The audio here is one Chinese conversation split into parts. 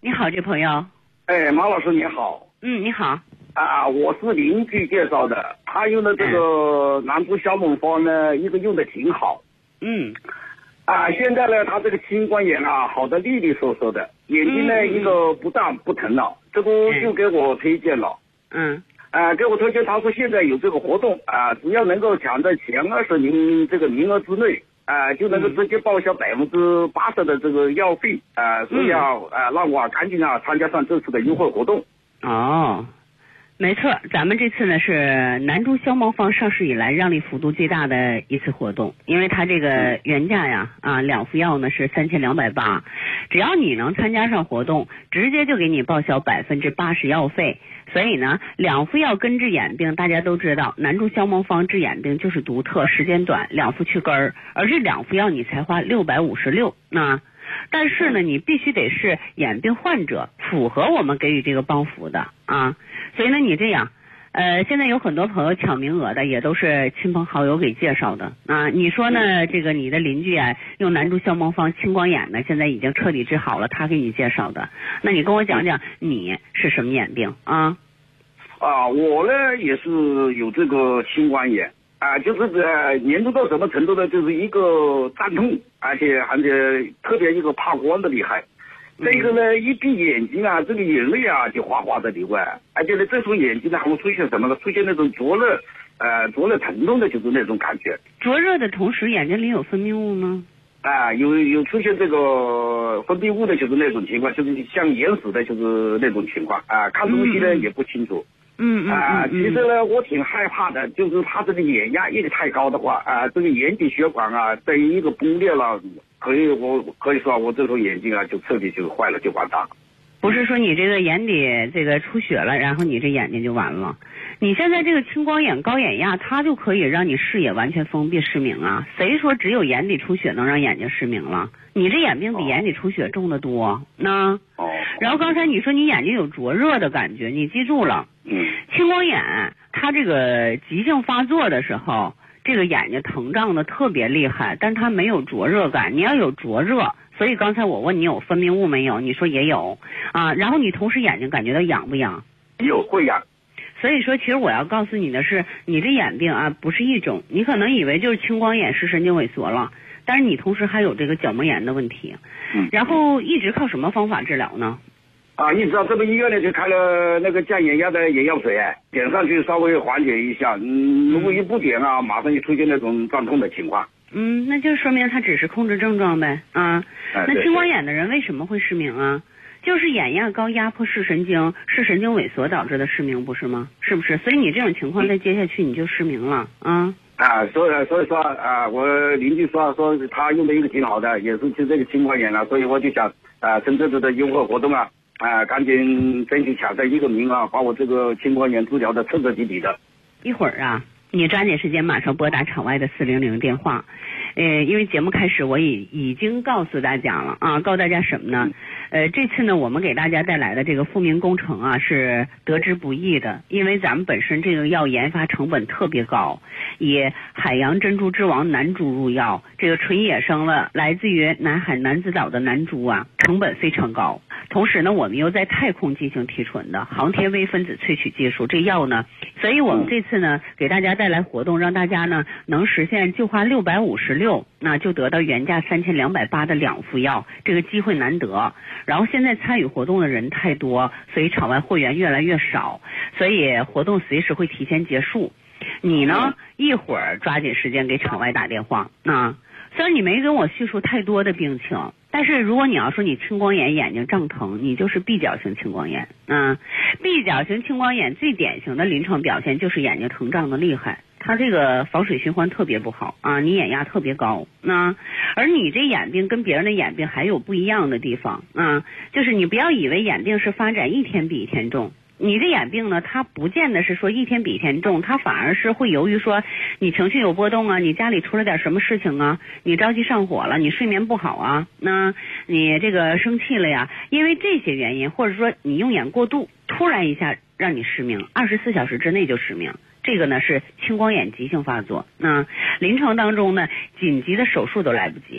你好，这朋友。 哎，马老师你好。 你好。 我是邻居介绍的，他用的这个南珠小猛方呢，一个用的挺好。现在呢，他这个青光眼好的利利索索的，眼睛呢一个不大不疼了，这个就给我推荐了。给我推荐，他说现在有这个活动只要能够抢在前20名这个名额之内就能够直接报销80%的这个药费所以让我赶紧参加上这次的优惠活动。 没错，咱们这次呢是南珠消盲方上市以来让利幅度最大的一次活动，因为它这个原价呀2副药呢是3280，只要你能参加上活动，直接就给你报销80%药费。所以呢，2副药根治眼病，大家都知道，南珠消盲方治眼病就是独特，时间短，2副去根儿，而这2副药你才花656。但是呢，你必须得是眼病患者，符合我们给予这个帮扶的所以呢，你这样，现在有很多朋友抢名额的，也都是亲朋好友给介绍的你说呢？这个你的邻居用南珠消盲方青光眼呢，现在已经彻底治好了，他给你介绍的。那你跟我讲讲，你是什么眼病我呢也是有这个青光眼就是严重到什么程度呢？就是一个胀痛，而且特别一个怕光的厉害。这个呢，一闭眼睛这个眼泪就哗哗的流而且呢，这时候眼睛呢还会出现什么呢？出现那种灼热疼痛的，就是那种感觉。 灼热的同时，眼睛里有分泌物吗？ 有出现这个分泌物的，就是那种情况，就是像眼屎的，就是那种情况看东西呢也不清楚。其实呢，我挺害怕的，就是他这个眼压一个太高的话这个眼底血管等于一个崩裂了，可以说我这时候眼睛就彻底就坏了，就完蛋了。 不是说你这个眼底这个出血了，然后你这眼睛就完了。你现在这个青光眼高眼压，它就可以让你视野完全封闭失明谁说只有眼底出血能让眼睛失明了？你这眼病比眼底出血重得多。然后刚才你说你眼睛有灼热的感觉，你记住了。青光眼它这个急性发作的时候，这个眼睛疼胀的特别厉害，但它没有灼热感。你要有灼热，所以刚才我问你有分泌物没有，你说也有然后你同时眼睛感觉到痒不痒？ 有，会痒。 所以说其实我要告诉你的是，你这眼病不是一种，你可能以为就是青光眼视神经萎缩了，但是你同时还有这个角膜炎的问题。然后一直靠什么方法治疗呢？ 一直到这个医院呢就开了那个降眼压的眼药水点上去稍微缓解一下如果一不点马上就出现那种胀痛的情况。 那就说明它只是控制症状呗那青光眼的人为什么会失明就是眼压高压迫视神经萎缩导致的失明，不是吗？是不是？所以你这种情况再接下去你就失明了所以说我邻居说他用的一个挺好的，也是这个青光眼所以我就想趁这次的优惠活动赶紧争取抢在一个名额把我这个青光眼治疗的彻彻底底的。 一会儿你抓紧时间马上拨打场外的400电话。因为节目开始我已经告诉大家了告诉大家什么呢？这次呢我们给大家带来的这个复明工程是得之不易的，因为咱们本身这个药研发成本特别高，以海洋珍珠之王南珠入药，这个纯野生了来自于南海南子岛的南珠成本非常高。同时呢我们又在太空进行提纯的航天微分子萃取技术，这药呢，所以我们这次呢给大家带来活动，让大家呢能实现就花656，那就得到原价3280的2副药，这个机会难得。然后现在参与活动的人太多，所以场外会员越来越少，所以活动随时会提前结束。你呢一会儿抓紧时间给场外打电话虽然你没跟我叙述太多的病情，但是如果你要说你青光眼眼睛胀疼，你就是闭角型青光眼闭角型青光眼最典型的临床表现就是眼睛疼胀的厉害，它这个防水循环特别不好你眼压特别高而你这眼病跟别人的眼病还有不一样的地方就是你不要以为眼病是发展一天比一天重，你这眼病呢它不见得是说一天比一天重，它反而是会由于说你情绪有波动你家里出了点什么事情你着急上火了，你睡眠不好那你这个生气了呀，因为这些原因，或者说你用眼过度，突然一下让你失明，24小时之内就失明，这个呢是青光眼急性发作临床当中呢紧急的手术都来不及。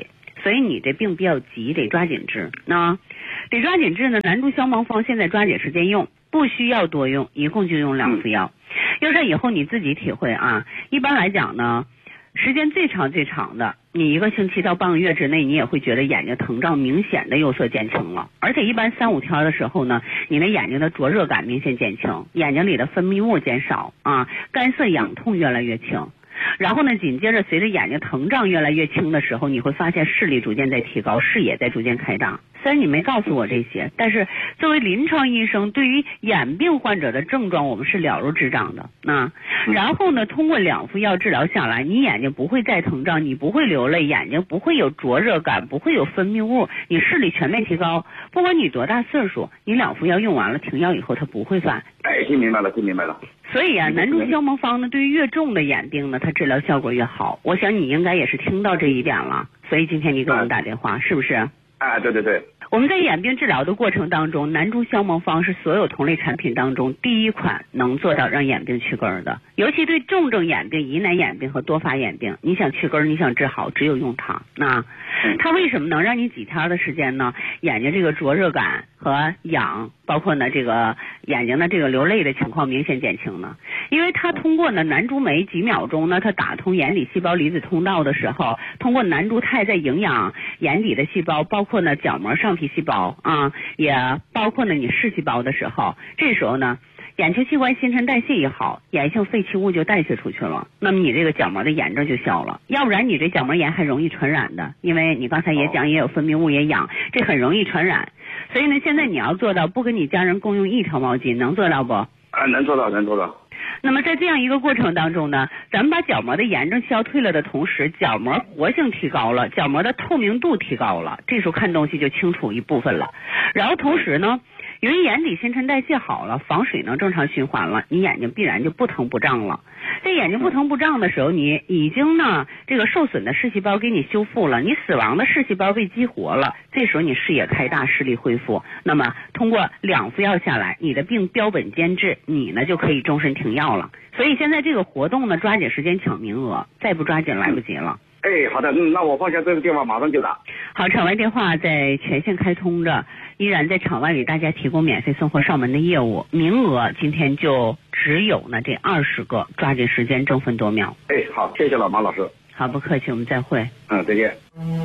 所以你这病比较急，得抓紧治。那得抓紧治呢，南珠消芒方现在抓紧时间用，不需要多用，一共就用2副药。要是以后你自己体会啊，一般来讲呢，时间最长的，你1个星期到半个月之内，你也会觉得眼睛疼胀明显的有所减轻了。而且一般3-5天的时候呢，你的眼睛的灼热感明显减轻，眼睛里的分泌物减少啊，干涩痒痛越来越轻。然后呢，紧接着随着眼睛疼胀越来越轻的时候，你会发现视力逐渐在提高，视野在逐渐开大。虽然你没告诉我这些，但是作为临床医生，对于眼病患者的症状我们是了如指掌的。然后呢，通过2副药治疗下来，你眼睛不会再疼胀，你不会流泪，眼睛不会有灼热感，不会有分泌物，你视力全面提高。不管你多大岁数，你2副药用完了停药以后它不会犯。 听明白了。 所以啊，南珠消芒方呢，对于越重的眼病呢，它治疗效果越好。我想你应该也是听到这一点了，所以今天你给我们打电话，是不是？ 对。 我们在眼病治疗的过程当中，南珠消芒方是所有同类产品当中第一款能做到让眼病去根的。尤其对重症眼病、疑难眼病和多发眼病，你想去根，你想治好，只有用它。它为什么能让你几天的时间呢？眼睛这个灼热感和痒，包括呢这个眼睛的这个流泪的情况明显减轻呢？因为它通过呢南珠酶几秒钟呢，它打通眼底细胞离子通道的时候，通过南珠肽在营养眼底的细胞，包括呢角膜上皮细胞啊，也包括呢你视细胞的时候，这时候呢眼球器官新陈代谢一好，炎性废弃物就代谢出去了，那么你这个角膜的炎症就消了。要不然你这角膜炎还容易传染的，因为你刚才也讲也有分泌物也痒，这很容易传染。所以呢，现在你要做到不跟你家人共用1条毛巾，能做到不？ 能做到。 那么在这样一个过程当中呢，咱们把角膜的炎症消退了的同时，角膜活性提高了，角膜的透明度提高了，这时候看东西就清楚一部分了。然后同时呢，由于眼底新陈代谢好了，房水能正常循环了，你眼睛必然就不疼不胀了。在眼睛不疼不胀的时候，你已经呢这个受损的视细胞给你修复了，你死亡的视细胞被激活了，这时候你视野开大，视力恢复。那么通过2副药下来，你的病标本兼治，你呢就可以终身停药了。所以现在这个活动呢，抓紧时间抢名额，再不抓紧来不及了。 好的，那我放下这个电话，马上就打。 好，场外电话在全线开通着，依然在场外给大家提供免费送货上门的业务，名额今天就只有呢这20个，抓紧时间，争分夺秒。 好，谢谢了，马老师。 好，不客气，我们再会。 再见。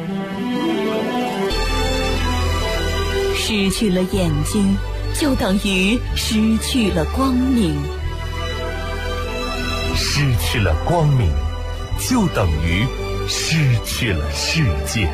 失去了眼睛，就等于失去了光明； 失去了光明，就等于失去了世界。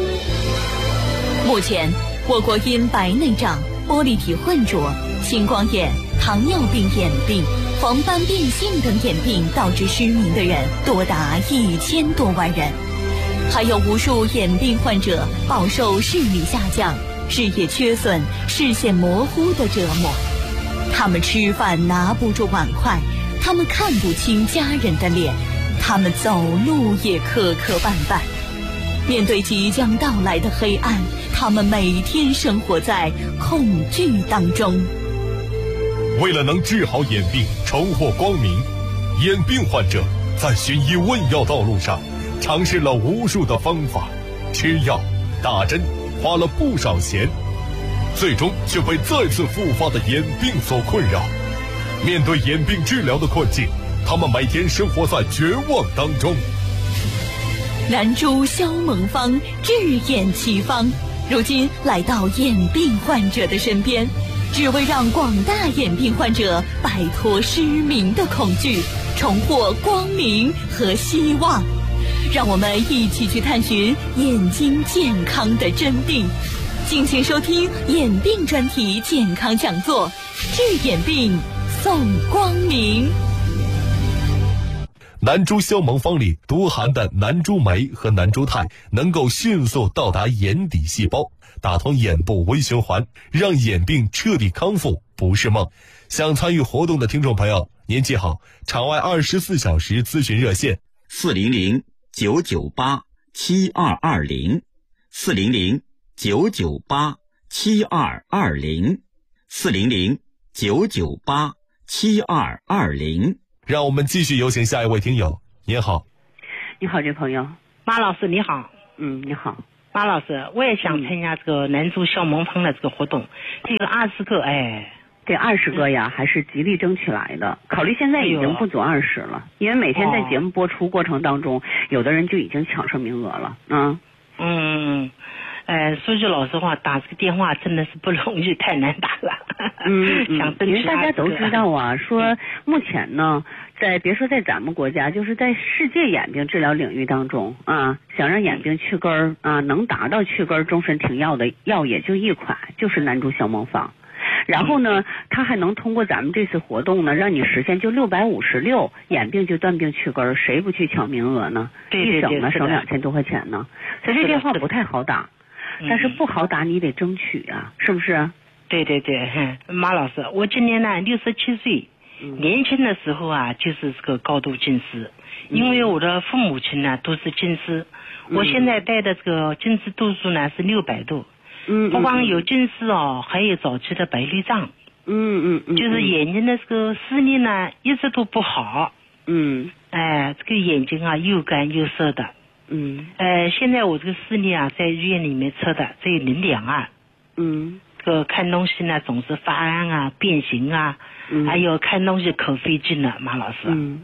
目前，我国因白内障、玻璃体混浊、青光眼、糖尿病眼病、黄斑变性等眼病导致失明的人多达1000多万人，还有无数眼病患者饱受视力下降、视野缺损、视线模糊的折磨。他们吃饭拿不住碗筷，他们看不清家人的脸，他们走路也磕磕绊绊。面对即将到来的黑暗，他们每天生活在恐惧当中。 为了能治好眼病，重获光明，眼病患者在寻医问药道路上尝试了无数的方法，吃药、打针，花了不少钱，最终却被再次复发的眼病所困扰。面对眼病治疗的困境，他们每天生活在绝望当中。 南珠消蒙方治眼奇方，如今来到眼病患者的身边，只为让广大眼病患者摆脱失明的恐惧，重获光明和希望。让我们一起去探寻眼睛健康的真谛。敬请收听眼病专题健康讲座，治眼病送光明。 南珠消蒙方里多含的南珠酶和南珠肽能够迅速到达眼底细胞，打通眼部微循环，让眼病彻底康复不是梦。想参与活动的听众朋友，您记好场外24小时咨询热线 400-998-7220 400-998-7220 400-998-7220。 让我们继续有请下一位听友。您好。 你好，这朋友。 马老师你好。 你好。 马老师，我也想参加这个南州小萌坊的这个活动，这个20个， 这20个呀，还是极力争取来的。考虑现在已经不足20了，因为每天在节目播出过程当中，有的人就已经抢上名额了。 说句老实话，打这个电话真的是不容易，太难打了。 因为大家都知道啊，说目前呢，别说在咱们国家，就是在世界眼病治疗领域当中啊，想让眼病去根儿啊，能达到去根儿终身停药的药也就一款，就是南珠小萌坊。然后呢，它还能通过咱们这次活动呢，让你实现就656眼病就断病去根儿，谁不去抢名额呢？一省呢省2000多块钱呢，所以这电话不太好打，但是不好打你得争取啊，是不是？ 对，马老师，我今年呢67岁，年轻的时候啊就是这个高度近视，因为我的父母亲呢都是近视，我现在戴的这个近视度数呢是600度。不光有近视哦，还有早期的白内障。就是眼睛的这个视力呢一直都不好。这个眼睛啊又干又涩的。现在我这个视力啊在医院里面测的只有0.2。这个看东西呢总是发暗啊、变形啊，还有看东西可费劲了，马老师。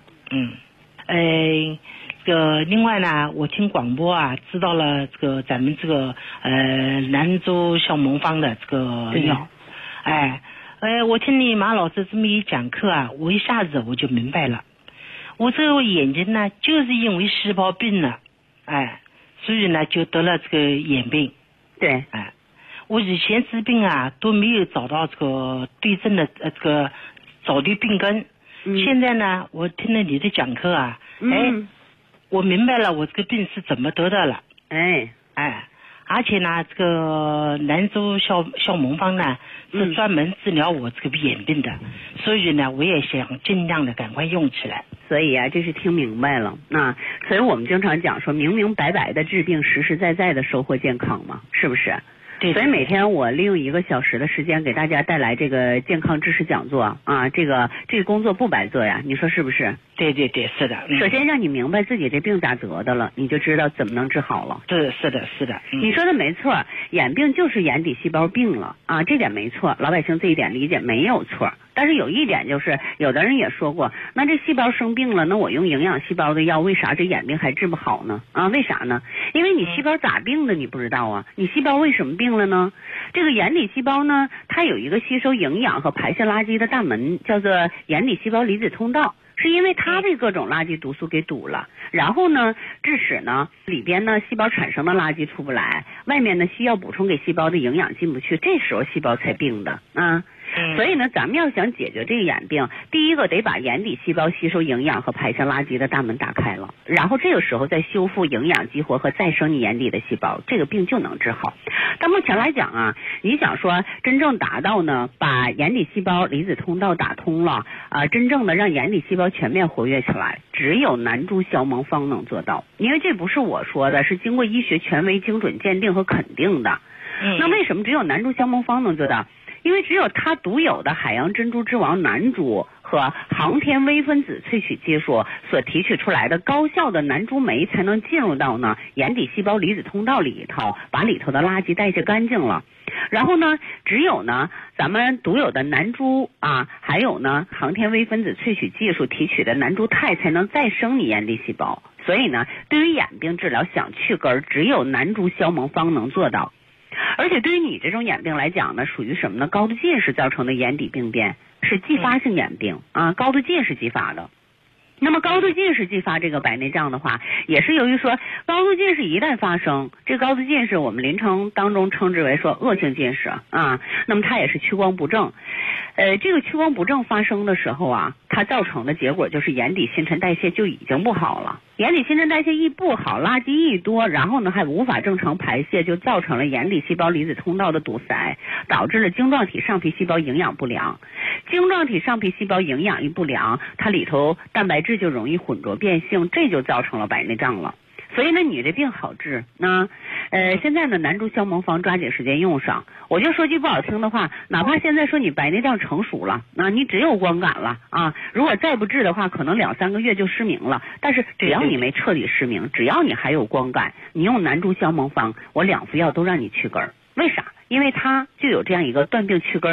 另外呢，我听广播啊，知道了这个咱们这个兰州小萌坊的这个药，我听你马老师这么一讲课啊，我一下子我就明白了，我这个眼睛呢就是因为细胞病了，所以呢就得了这个眼病。 对， 我以前治病啊都没有找到这个对症的这个找对病根，现在呢我听了你的讲课啊，我明白了我这个病是怎么得的了。而且呢这个兰州小萌坊呢是专门治疗我这个眼病的，所以呢我也想尽量的赶快用起来。 所以啊这是听明白了啊，所以我们经常讲说明明白白的治病，实实在在的收获健康嘛，是不是？所以每天我利用1个小时的时间给大家带来这个健康知识讲座啊，这个工作不白做呀，你说是不是？ 对，是的。 首先让你明白自己这病咋得的了，你就知道怎么能治好了。 对，是的。 你说的没错，眼病就是眼底细胞病了啊，这点没错，老百姓这一点理解没有错。但是有一点就是，有的人也说过，那这细胞生病了，那我用营养细胞的药，为啥这眼病还治不好呢？为啥呢？因为你细胞咋病的你不知道啊，你细胞为什么病了呢？这个眼底细胞呢，它有一个吸收营养和排泄垃圾的大门，叫做眼底细胞离子通道。是因为它被各种垃圾毒素给堵了，然后呢致使呢里边呢细胞产生的垃圾出不来，外面呢需要补充给细胞的营养进不去，这时候细胞才病的啊。所以呢咱们要想解决这个眼病，第一个得把眼底细胞吸收营养和排泄垃圾的大门打开了，然后这个时候再修复营养激活和再生你眼底的细胞，这个病就能治好。但目前来讲啊，你想说真正达到呢把眼底细胞离子通道打通了真正的让眼底细胞全面活跃起来，只有南珠小萌坊能做到，因为这不是我说的，是经过医学权威精准鉴定和肯定的。那为什么只有南珠小萌坊能做到？因为只有它独有的海洋珍珠之王南珠和航天微分子萃取技术所提取出来的高效的南珠酶才能进入到呢眼底细胞离子通道里头，把里头的垃圾代谢干净了。然后呢只有呢咱们独有的南珠还有呢航天微分子萃取技术提取的南珠肽才能再生你眼底细胞。所以呢对于眼病治疗想去根，只有南珠小萌坊能做到。而且对于你这种眼病来讲呢，属于什么呢？高度近视造成的眼底病变，是继发性眼病高度近视继发的。那么高度近视继发这个白内障的话，也是由于说高度近视一旦发生，这高度近视我们临床当中称之为说恶性近视那么它也是屈光不正。这个屈光不正发生的时候它造成的结果就是眼底新陈代谢就已经不好了。眼底新陈代谢一不好，垃圾一多，然后呢还无法正常排泄，就造成了眼底细胞离子通道的堵塞，导致了晶状体上皮细胞营养不良。晶状体上皮细胞营养一不良，它里头蛋白质就容易混浊变性，这就造成了白内障了。 所以呢，你这病好治。那现在呢，南珠消蒙方抓紧时间用上。我就说句不好听的话，哪怕现在说你白内障成熟了，那你只有光感了啊，如果再不治的话，可能2-3个月就失明了。但是只要你没彻底失明，只要你还有光感，你用南珠消蒙方，我2副药都让你去根儿。为啥？因为它就有这样一个断病去根